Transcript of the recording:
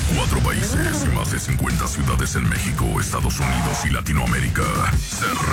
4 países y más de 50 ciudades en México, Estados Unidos y Latinoamérica. Se